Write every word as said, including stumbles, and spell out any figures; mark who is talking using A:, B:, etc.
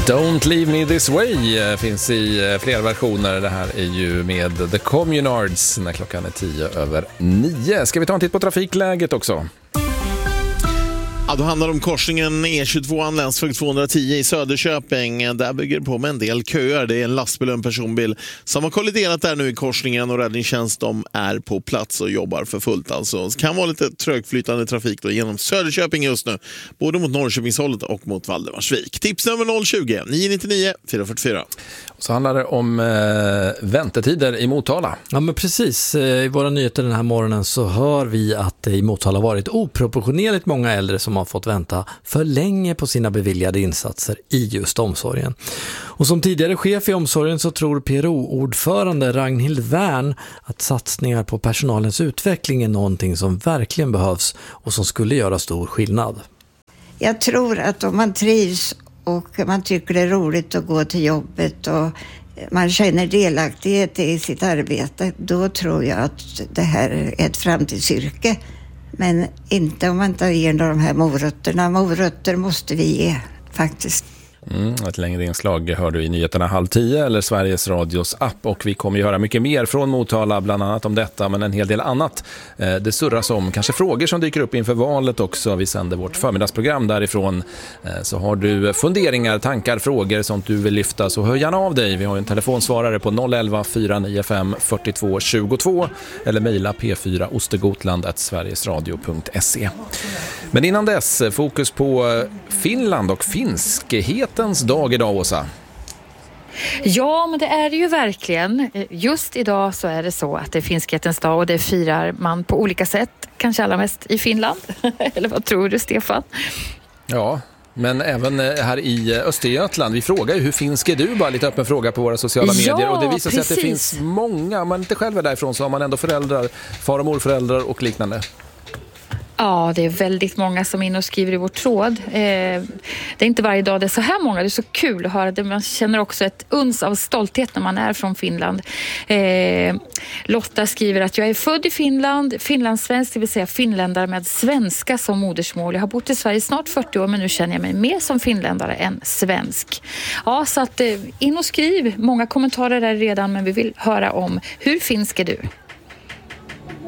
A: Don't Leave Me This Way finns i flera versioner. Det här är ju med The Communards när klockan är tio över nio. Ska vi ta en titt på trafikläget också?
B: Ja, då handlar det om korsningen E tjugotvå länsväg tvåhundratio i Söderköping. Där bygger det på med en del köer. Det är en lastbil och en personbil som har kolliderat där nu i korsningen och räddningstjänst de är på plats och jobbar för fullt. Alltså. Det kan vara lite trögflytande trafik då genom Söderköping just nu. Både mot Norrköpingshållet och mot Valdemarsvik. Tips nummer noll tjugo nio nio nio fyra fyra fyra.
A: Så handlar det om eh, väntetider i Motala.
C: Ja, men precis. I våra nyheter den här morgonen så hör vi att det i Motala varit oproportionerligt många äldre som har fått vänta för länge på sina beviljade insatser i just omsorgen. Och som tidigare chef i omsorgen så tror P R O-ordförande Ragnhild Wern att satsningar på personalens utveckling är någonting som verkligen behövs och som skulle göra stor skillnad.
D: Jag tror att om man trivs och man tycker det är roligt att gå till jobbet och man känner delaktighet i sitt arbete, då tror jag att det här är ett framtidsyrke. Men inte om man inte ger de här morötterna. Morötter måste vi ge faktiskt.
A: Mm, ett längre inslag hör du i nyheterna halv tio eller Sveriges Radios app, och vi kommer ju höra mycket mer från Motala, bland annat om detta men en hel del annat. Eh, det surras om kanske frågor som dyker upp inför valet också. Vi sänder vårt förmiddagsprogram därifrån. Eh, så har du funderingar, tankar, frågor som du vill lyfta, så hör gärna av dig. Vi har en telefonsvarare på noll elva fyra nio fem fyrtiotvå tjugotvå eller mejla p fyra ostergotland at sverigesradio punkt se. Men innan dess, fokus på Finland och finskhetens dag idag, Åsa.
E: Ja, men det är det ju verkligen. Just idag så är det så att det är finskhetens dag och det firar man på olika sätt. Kanske allra mest i Finland. Eller vad tror du, Stefan?
A: Ja, men även här i Östergötland. Vi frågar ju hur finsk är du? Bara lite öppen fråga på våra sociala medier.
E: Ja,
A: och det visar sig
E: precis.
A: att det finns många. Om man inte själv är därifrån så har man ändå föräldrar, far- och morföräldrar och liknande.
E: Ja, det är väldigt många som är inne och skriver i vår tråd. Eh, det är inte varje dag det är så här många. Det är så kul att höra det. Man känner också ett uns av stolthet när man är från Finland. Eh, Lotta skriver att jag är född i Finland, finlandssvensk, det vill säga finländare med svenska som modersmål. Jag har bott i Sverige snart fyrtio år, men nu känner jag mig mer som finländare än svensk. Ja, så att eh, in och skriv. Många kommentarer där redan, men vi vill höra om hur finsk är du?